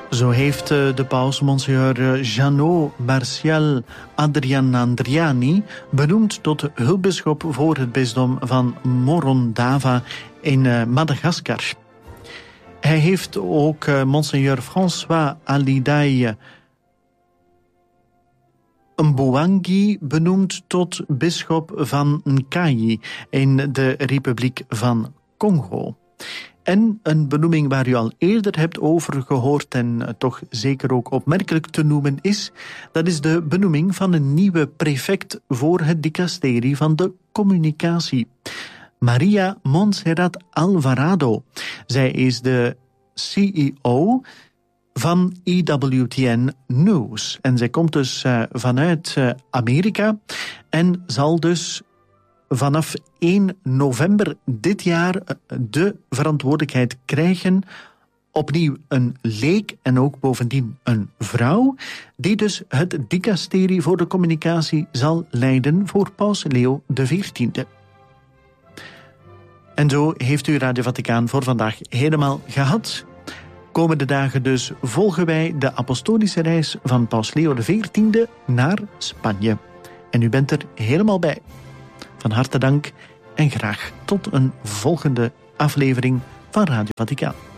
Zo heeft de paus Monsignor Jeannot Martial Adrianandriani benoemd tot hulpbisschop voor het bisdom van Morondava in Madagaskar. Hij heeft ook Monsignor François Alidai Mbouangi benoemd tot bisschop van Nkayi in de Republiek van Congo. En een benoeming waar u al eerder hebt over gehoord en toch zeker ook opmerkelijk te noemen is, dat is de benoeming van een nieuwe prefect voor het dicasterie van de communicatie. Maria Montserrat Alvarado. Zij is de CEO van EWTN News. En zij komt dus vanuit Amerika en zal dus vanaf 1 november dit jaar de verantwoordelijkheid krijgen, opnieuw een leek en ook bovendien een vrouw, die dus het dicasterie voor de communicatie zal leiden voor Paus Leo XIV. En zo heeft u Radio Vaticaan voor vandaag helemaal gehad. Komende dagen dus volgen wij de apostolische reis van Paus Leo XIV naar Spanje. En u bent er helemaal bij. Van harte dank en graag tot een volgende aflevering van Radio Vaticaan.